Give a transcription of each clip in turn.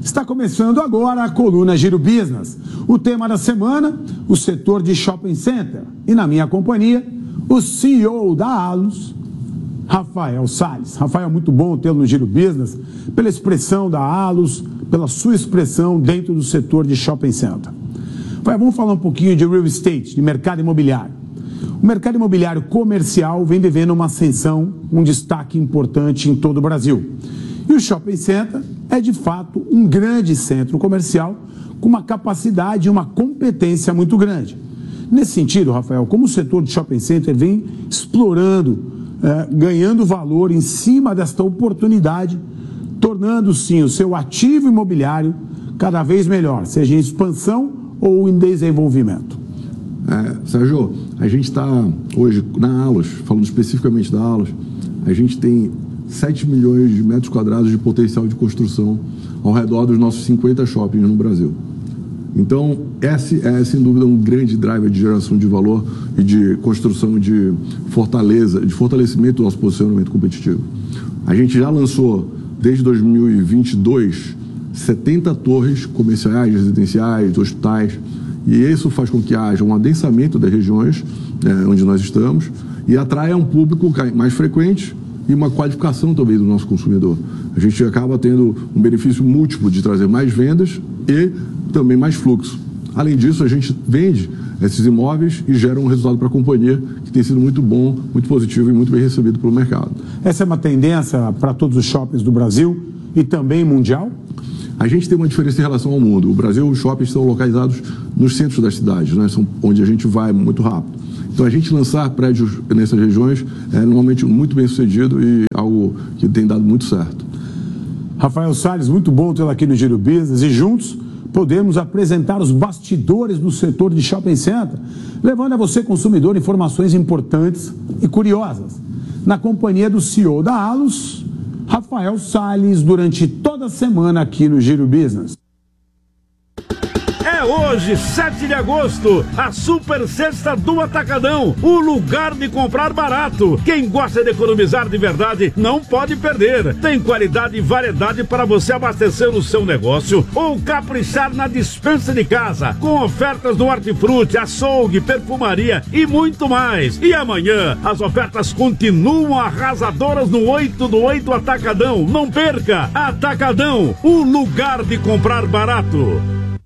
Está começando agora a coluna Giro Business. O tema da semana, o setor de shopping center. E na minha companhia, o CEO da Allos, Rafael Salles. Rafael, muito bom tê-lo no Giro Business, pela expressão da Allos, pela sua expressão dentro do setor de shopping center. Rafael, vamos falar um pouquinho de real estate, de mercado imobiliário. O mercado imobiliário comercial vem vivendo uma ascensão, um destaque importante em todo o Brasil. E o shopping center é, de fato, um grande centro comercial com uma capacidade e uma competência muito grande. Nesse sentido, Rafael, como o setor de shopping center vem explorando, ganhando valor em cima desta oportunidade, tornando, sim, o seu ativo imobiliário cada vez melhor, seja em expansão ou em desenvolvimento? Sérgio, a gente está hoje na Allos, falando especificamente da Allos, a gente tem 7 milhões de metros quadrados de potencial de construção ao redor dos nossos 50 shoppings no Brasil. Então, esse é, sem dúvida, um grande driver de geração de valor e de construção de fortalecimento do nosso posicionamento competitivo. A gente já lançou, desde 2022, 70 torres comerciais, residenciais, hospitais, e isso faz com que haja um adensamento das regiões onde nós estamos e atraia um público mais frequente e uma qualificação também do nosso consumidor. A gente acaba tendo um benefício múltiplo de trazer mais vendas e também mais fluxo. Além disso, a gente vende esses imóveis e gera um resultado para a companhia que tem sido muito bom, muito positivo e muito bem recebido pelo mercado. Essa é uma tendência para todos os shoppings do Brasil e também mundial? A gente tem uma diferença em relação ao mundo. O Brasil, os shoppings estão localizados nos centros das cidades, né? São onde a gente vai muito rápido. Então, a gente lançar prédios nessas regiões é normalmente muito bem sucedido e algo que tem dado muito certo. Rafael Salles, muito bom tê-lo aqui no Giro Business e juntos podemos apresentar os bastidores do setor de shopping center, levando a você, consumidor, informações importantes e curiosas. Na companhia do CEO da Allos, Rafael Salles, durante toda a semana aqui no Giro Business. É hoje, 7 de agosto, a Super Sexta do Atacadão, o lugar de comprar barato. Quem gosta de economizar de verdade não pode perder. Tem qualidade e variedade para você abastecer o seu negócio ou caprichar na despensa de casa, com ofertas no hortifruti, açougue, perfumaria e muito mais. E amanhã, as ofertas continuam arrasadoras no 8 do 8 Atacadão. Não perca! Atacadão, o lugar de comprar barato.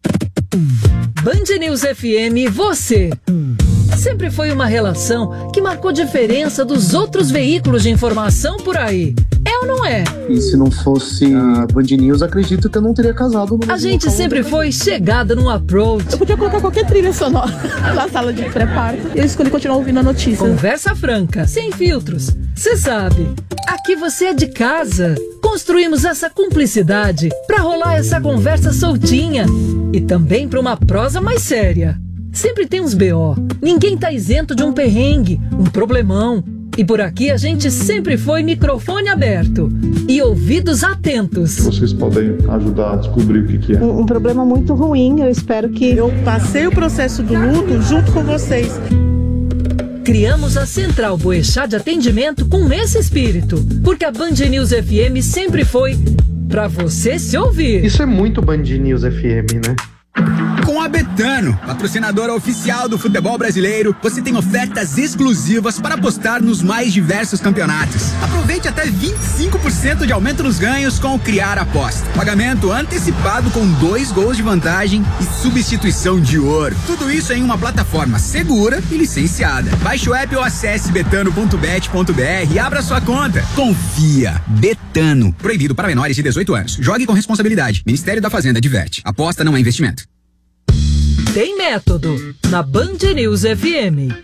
Band News FM, você. Sempre foi uma relação que marcou diferença dos outros veículos de informação por aí. É ou não é? E se não fosse a Band News, acredito que eu não teria casado. A gente sempre foi chegada num approach. Eu podia colocar qualquer trilha sonora na sala de pré-parto. Eu escolhi continuar ouvindo a notícia. Conversa franca, sem filtros. Você sabe, aqui você é de casa. Construímos essa cumplicidade pra rolar essa conversa soltinha. E também pra uma prosa mais séria. Sempre tem uns BO. Ninguém tá isento de um perrengue, um problemão. E por aqui a gente sempre foi microfone aberto e ouvidos atentos. Vocês podem ajudar a descobrir o que é. Um problema muito ruim, eu espero que... Eu passei o processo do luto junto com vocês. Criamos a Central Boechat de atendimento com esse espírito, porque a Band News FM sempre foi pra você se ouvir. Isso é muito Band News FM, né? Com a Betano, patrocinadora oficial do futebol brasileiro, você tem ofertas exclusivas para apostar nos mais diversos campeonatos. Aproveite até 25% de aumento nos ganhos com o Criar Aposta. Pagamento antecipado com 2 gols de vantagem e substituição de ouro. Tudo isso em uma plataforma segura e licenciada. Baixe o app ou acesse betano.bet.br e abra sua conta. Confia. Betano. Proibido para menores de 18 anos. Jogue com responsabilidade. Ministério da Fazenda adverte. Aposta não é investimento. Tem método na Band News FM.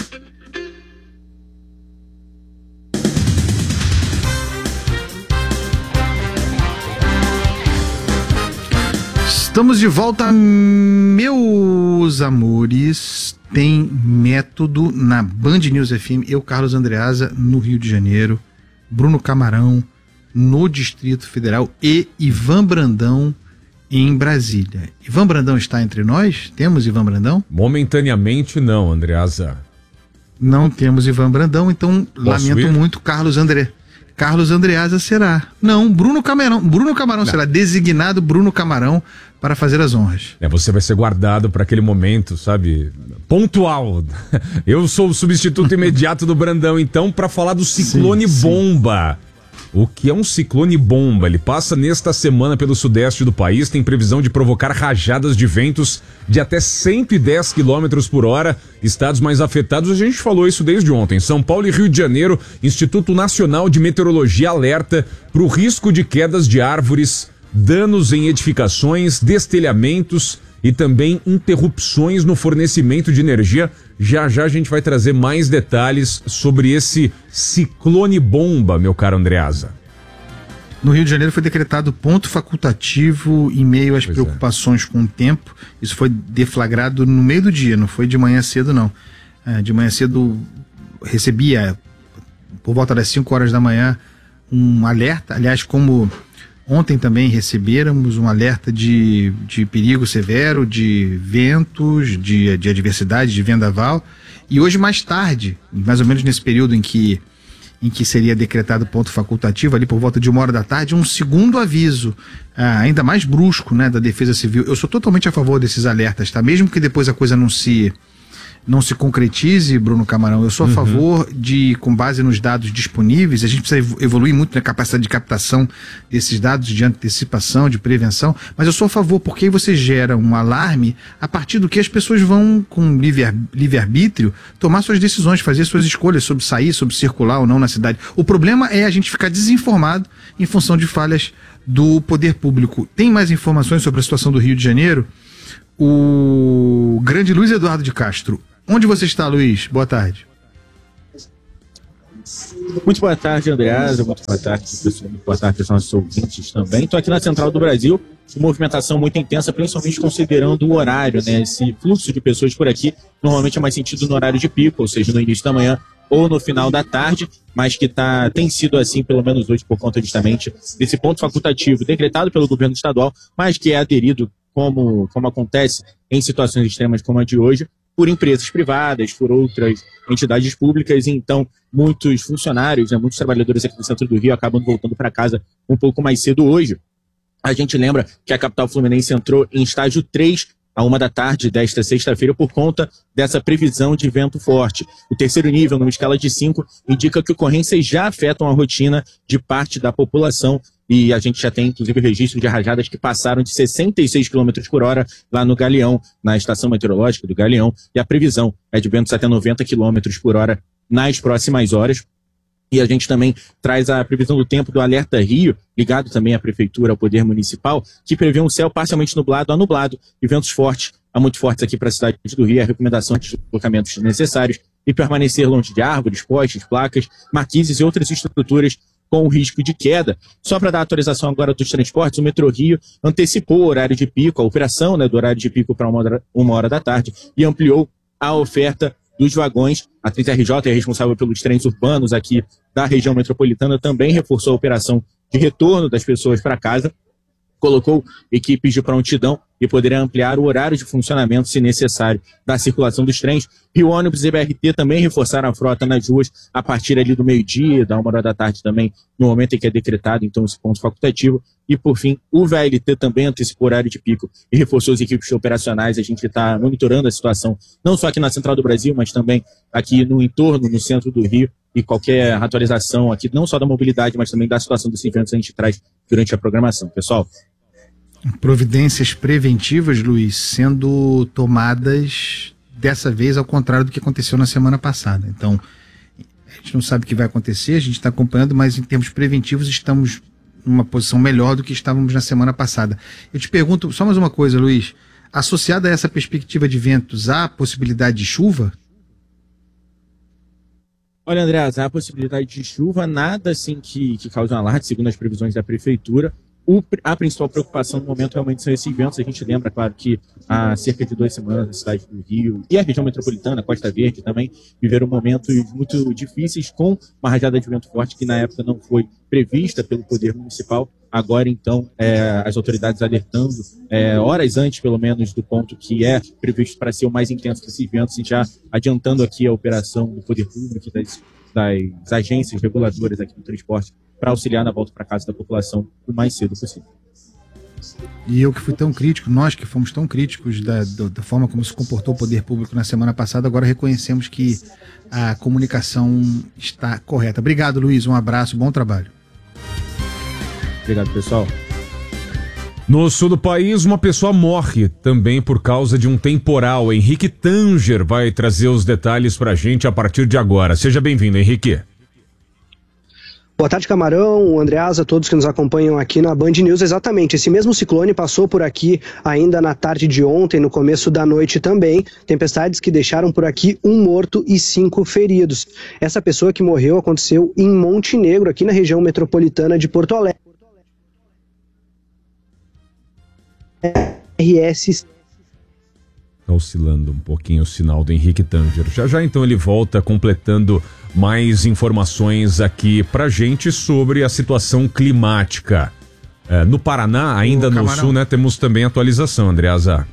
Estamos de volta, meus amores. Tem método na Band News FM. Eu, Carlos Andreasa, no Rio de Janeiro. Bruno Camarão, no Distrito Federal. E Ivan Brandão, em Brasília. Ivan Brandão está entre nós? Temos Ivan Brandão? Momentaneamente não, Andreasa. Não temos Ivan Brandão, então lamento muito, Carlos André. Carlos Andreasa será. Não, Bruno Camarão será designado Bruno Camarão para fazer as honras. Você vai ser guardado para aquele momento, sabe? Pontual. Eu sou o substituto imediato do Brandão, então, para falar do ciclone bomba. O que é um ciclone bomba? Ele passa nesta semana pelo sudeste do país, tem previsão de provocar rajadas de ventos de até 110 km por hora. Estados mais afetados, a gente falou isso desde ontem. São Paulo e Rio de Janeiro, Instituto Nacional de Meteorologia alerta para o risco de quedas de árvores, danos em edificações, destelhamentos e também interrupções no fornecimento de energia. Já já a gente vai trazer mais detalhes sobre esse ciclone bomba, meu caro Andreasa. No Rio de Janeiro foi decretado ponto facultativo em meio às preocupações com o tempo. Isso foi deflagrado no meio do dia, não foi de manhã cedo, não. De manhã cedo recebia, por volta das 5 horas da manhã, um alerta. Aliás, como ontem também recebemos um alerta de perigo severo, de ventos, de adversidade, de vendaval. E hoje, mais tarde, mais ou menos nesse período em que seria decretado ponto facultativo, ali por volta de 1h da tarde, um segundo aviso, ainda mais brusco, né, da Defesa Civil. Eu sou totalmente a favor desses alertas, tá? Mesmo que depois a coisa não se concretize, Bruno Camarão, eu sou a favor de, com base nos dados disponíveis, a gente precisa evoluir muito na capacidade de captação desses dados, de antecipação, de prevenção, mas eu sou a favor porque aí você gera um alarme a partir do que as pessoas vão, com livre-arbítrio, tomar suas decisões, fazer suas escolhas sobre sair, sobre circular ou não na cidade. O problema é a gente ficar desinformado em função de falhas do poder público. Tem mais informações sobre a situação do Rio de Janeiro? O grande Luiz Eduardo de Castro. Onde você está, Luiz? Boa tarde. Muito boa tarde, Andreasa. Muito boa tarde, pessoal. Muito boa tarde aos nossos ouvintes também. Estou aqui na Central do Brasil, com movimentação muito intensa, principalmente considerando o horário, né? Esse fluxo de pessoas por aqui normalmente é mais sentido no horário de pico, ou seja, no início da manhã ou no final da tarde, mas que tem sido assim, pelo menos hoje, por conta justamente desse ponto facultativo decretado pelo governo estadual, mas que é aderido, como acontece em situações extremas como a de hoje, por empresas privadas, por outras entidades públicas, e então muitos funcionários, né, muitos trabalhadores aqui do centro do Rio acabam voltando para casa um pouco mais cedo hoje. A gente lembra que a capital fluminense entrou em estágio 3 à 1 da tarde desta sexta-feira por conta dessa previsão de vento forte. O terceiro nível, numa escala de 5, indica que ocorrências já afetam a rotina de parte da população, e a gente já tem, inclusive, registro de rajadas que passaram de 66 km por hora lá no Galeão, na estação meteorológica do Galeão, e a previsão é de ventos até 90 km por hora nas próximas horas. E a gente também traz a previsão do tempo do Alerta Rio, ligado também à Prefeitura, ao Poder Municipal, que prevê um céu parcialmente nublado a nublado e ventos fortes a muito fortes aqui para a cidade do Rio. A recomendação de deslocamentos necessários e permanecer longe de árvores, postes, placas, marquises e outras estruturas com o risco de queda. Só para dar atualização agora dos transportes, o Metrorio antecipou o horário de pico, a operação, né, do horário de pico para 1h da tarde, e ampliou a oferta dos vagões. A 30RJ é responsável pelos trens urbanos aqui da região metropolitana, também reforçou a operação de retorno das pessoas para casa, colocou equipes de prontidão e poderá ampliar o horário de funcionamento, se necessário, da circulação dos trens. Rio Ônibus e BRT também reforçaram a frota nas ruas a partir ali do meio-dia, da 1h da tarde também, no momento em que é decretado, então, esse ponto facultativo. E, por fim, o VLT também antecipou o horário de pico e reforçou as equipes operacionais. A gente está monitorando a situação, não só aqui na Central do Brasil, mas também aqui no entorno, no centro do Rio, e qualquer atualização aqui, não só da mobilidade, mas também da situação desses eventos, a gente traz durante a programação. Pessoal? Providências preventivas, Luiz, sendo tomadas dessa vez ao contrário do que aconteceu na semana passada. Então, a gente não sabe o que vai acontecer, a gente está acompanhando, mas em termos preventivos estamos numa posição melhor do que estávamos na semana passada. Eu te pergunto só mais uma coisa, Luiz. Associada a essa perspectiva de ventos, há possibilidade de chuva? Olha, André, há a possibilidade de chuva, nada assim que cause um alarde, segundo as previsões da Prefeitura. A principal preocupação no momento realmente são esses ventos. A gente lembra, claro, que há cerca de 2 semanas a cidade do Rio e a região metropolitana, Costa Verde, também viveram momentos muito difíceis com uma rajada de vento forte que na época não foi prevista pelo Poder Municipal. Agora, então, as autoridades alertando, horas antes, pelo menos, do ponto que é previsto para ser o mais intenso desses ventos, e já adiantando aqui a operação do Poder Público, das agências reguladoras aqui do transporte para auxiliar na volta para casa da população o mais cedo possível. E eu que fui tão crítico, nós que fomos tão críticos da forma como se comportou o poder público na semana passada, agora reconhecemos que a comunicação está correta. Obrigado, Luiz, um abraço, bom trabalho. Obrigado, pessoal. No sul do país, uma pessoa morre também por causa de um temporal. Henrique Tanger vai trazer os detalhes pra gente a partir de agora. Seja bem-vindo, Henrique. Boa tarde, Camarão, Andreasa, todos que nos acompanham aqui na Band News. Exatamente, esse mesmo ciclone passou por aqui ainda na tarde de ontem, no começo da noite também. Tempestades que deixaram por aqui 1 morto e 5 feridos. Essa pessoa que morreu aconteceu em Montenegro, aqui na região metropolitana de Porto Alegre. RS. Tá oscilando um pouquinho o sinal do Henrique Tanger. Já então ele volta completando mais informações aqui pra gente sobre a situação climática. No Paraná, ainda no sul, né, temos também atualização, Andreasa.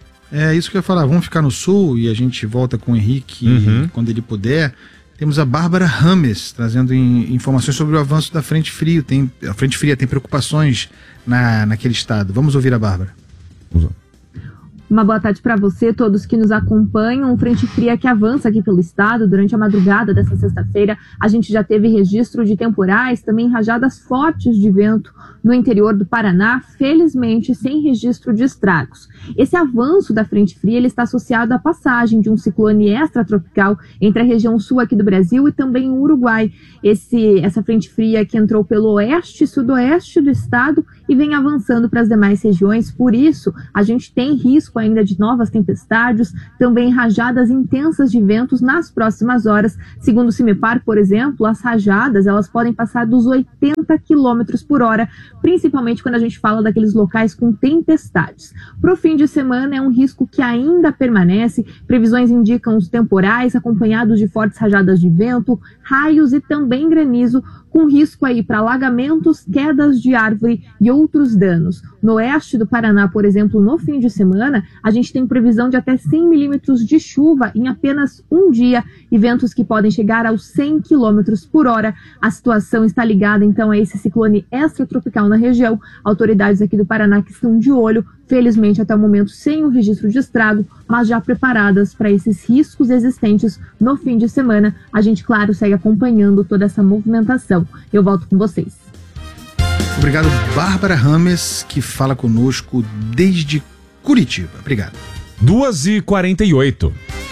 É isso que eu ia falar, vamos ficar no sul e a gente volta com o Henrique quando ele puder. Temos a Bárbara Rames trazendo informações sobre o avanço da frente fria. A frente fria tem preocupações naquele estado. Vamos ouvir a Bárbara. Vamos lá. Uma boa tarde para você, todos que nos acompanham. Frente fria que avança aqui pelo estado durante a madrugada dessa sexta-feira. A gente já teve registro de temporais, também rajadas fortes de vento no interior do Paraná, felizmente sem registro de estragos. Esse avanço da frente fria ele está associado à passagem de um ciclone extratropical entre a região sul aqui do Brasil e também o Uruguai. Essa frente fria que entrou pelo oeste e sudoeste do estado e vem avançando para as demais regiões. Por isso, a gente tem risco ainda de novas tempestades, também rajadas intensas de ventos nas próximas horas. Segundo o CIMEPAR, por exemplo, as rajadas elas podem passar dos 80 km por hora, principalmente quando a gente fala daqueles locais com tempestades. Para o fim de semana é um risco que ainda permanece. Previsões indicam os temporais acompanhados de fortes rajadas de vento, raios e também granizo, com risco aí para alagamentos, quedas de árvore e outros danos. No oeste do Paraná, por exemplo, no fim de semana, a gente tem previsão de até 100 milímetros de chuva em apenas um dia e ventos que podem chegar aos 100 quilômetros por hora. A situação está ligada, então, a esse ciclone extratropical na região. Autoridades aqui do Paraná que estão de olho, felizmente até o momento sem o registro de estrago, mas já preparadas para esses riscos existentes no fim de semana. A gente, claro, segue acompanhando toda essa movimentação. Eu volto com vocês. Obrigado, Bárbara Rames, que fala conosco desde Curitiba. Obrigado. 2h48.